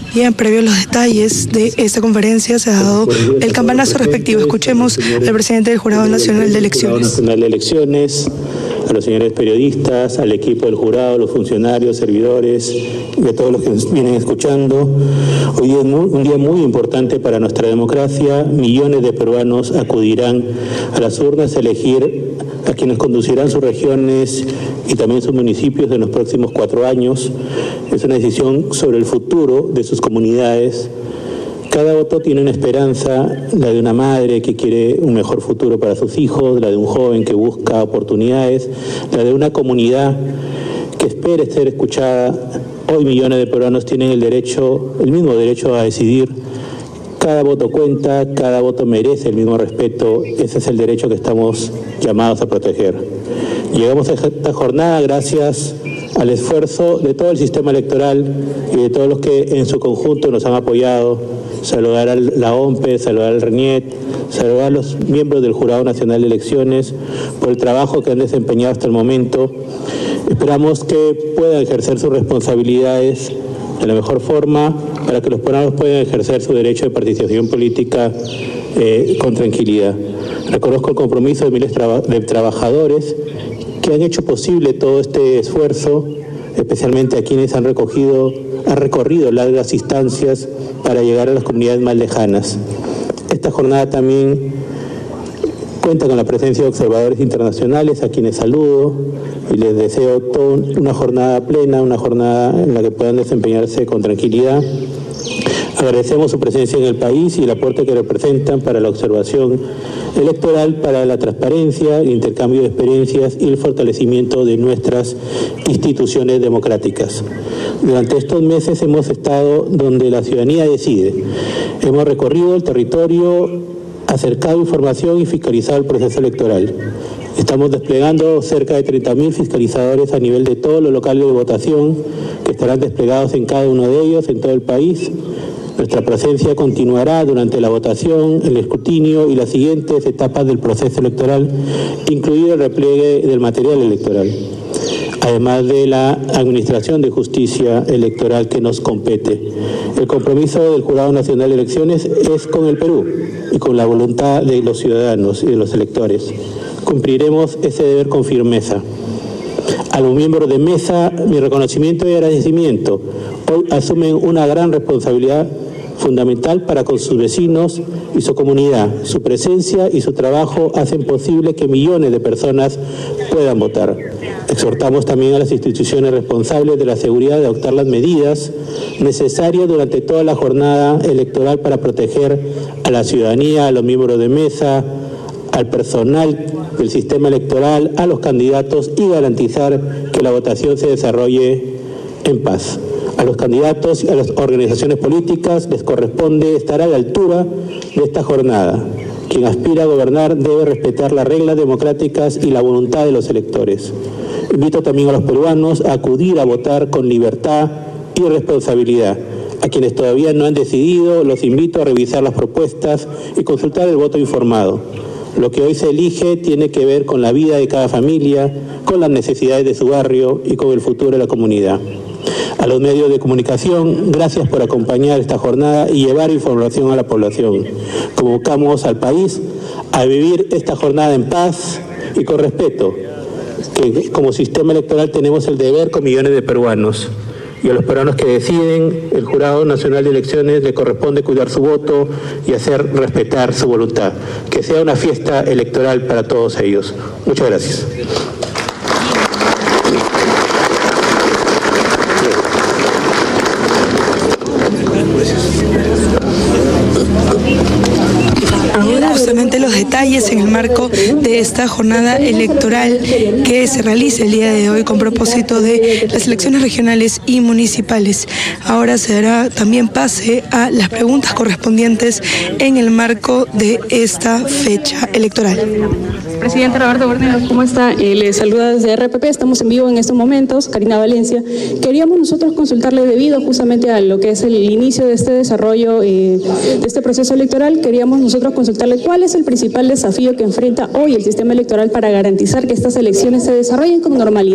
Bien, previo a los detalles de esta conferencia se ha dado el campanazo respectivo. Escuchemos al presidente del Jurado Nacional de Elecciones. A los señores periodistas, al equipo del jurado, los funcionarios, servidores y a todos los que nos vienen escuchando. Hoy es un día muy importante para nuestra democracia. Millones de peruanos acudirán a las urnas a elegir a quienes conducirán sus regiones y también sus municipios en los próximos 4 años. Es una decisión sobre el futuro de sus comunidades. Cada voto tiene una esperanza, la de una madre que quiere un mejor futuro para sus hijos, la de un joven que busca oportunidades, la de una comunidad que espera ser escuchada. Hoy millones de peruanos tienen el mismo derecho a decidir. Cada voto cuenta, cada voto merece el mismo respeto. Ese es el derecho que estamos llamados a proteger. Llegamos a esta jornada gracias al esfuerzo de todo el sistema electoral y de todos los que en su conjunto nos han apoyado. Saludar a la OMPE, saludar al RENIET, saludar a los miembros del Jurado Nacional de Elecciones por el trabajo que han desempeñado hasta el momento. Esperamos que puedan ejercer sus responsabilidades de la mejor forma para que los peruanos puedan ejercer su derecho de participación política con tranquilidad. Reconozco el compromiso de miles de trabajadores que han hecho posible todo este esfuerzo, especialmente a quienes han recorrido largas distancias para llegar a las comunidades más lejanas. Esta jornada también cuenta con la presencia de observadores internacionales, a quienes saludo y les deseo una jornada plena, una jornada en la que puedan desempeñarse con tranquilidad. Agradecemos su presencia en el país y el aporte que representan para la observación electoral, para la transparencia, el intercambio de experiencias y el fortalecimiento de nuestras instituciones democráticas. Durante estos meses hemos estado donde la ciudadanía decide. Hemos recorrido el territorio, acercado información y fiscalizado el proceso electoral. Estamos desplegando cerca de 30.000 fiscalizadores a nivel de todos los locales de votación que estarán desplegados en cada uno de ellos en todo el país. Nuestra presencia continuará durante la votación, el escrutinio y las siguientes etapas del proceso electoral, incluido el repliegue del material electoral, además de la administración de justicia electoral que nos compete. El compromiso del Jurado Nacional de Elecciones es con el Perú y con la voluntad de los ciudadanos y de los electores. Cumpliremos ese deber con firmeza. A los miembros de mesa, mi reconocimiento y agradecimiento. Hoy asumen una gran responsabilidad fundamental para con sus vecinos y su comunidad. Su presencia y su trabajo hacen posible que millones de personas puedan votar. Exhortamos también a las instituciones responsables de la seguridad de adoptar las medidas necesarias durante toda la jornada electoral para proteger a la ciudadanía, a los miembros de mesa, al personal del sistema electoral, a los candidatos y garantizar que la votación se desarrolle en paz. A los candidatos y a las organizaciones políticas les corresponde estar a la altura de esta jornada. Quien aspira a gobernar debe respetar las reglas democráticas y la voluntad de los electores. Invito también a los peruanos a acudir a votar con libertad y responsabilidad. A quienes todavía no han decidido, los invito a revisar las propuestas y consultar el voto informado. Lo que hoy se elige tiene que ver con la vida de cada familia, con las necesidades de su barrio y con el futuro de la comunidad. A los medios de comunicación, gracias por acompañar esta jornada y llevar información a la población. Convocamos al país a vivir esta jornada en paz y con respeto, que como sistema electoral tenemos el deber con millones de peruanos. Y a los peruanos que deciden, el Jurado Nacional de Elecciones le corresponde cuidar su voto y hacer respetar su voluntad. Que sea una fiesta electoral para todos ellos. Muchas gracias. Justamente los detalles en el marco de esta jornada electoral que se realiza el día de hoy con propósito de las elecciones regionales y municipales. Ahora se dará también pase a las preguntas correspondientes en el marco de esta fecha electoral. Presidente Roberto Bornero, ¿cómo está? Le saluda desde RPP, estamos en vivo en estos momentos, Karina Valencia. Queríamos nosotros consultarle debido justamente a lo que es el inicio de este desarrollo, de este proceso electoral, queríamos nosotros consultarle cuál es el principal desafío que enfrenta hoy el sistema electoral para garantizar que estas elecciones se desarrollen con normalidad.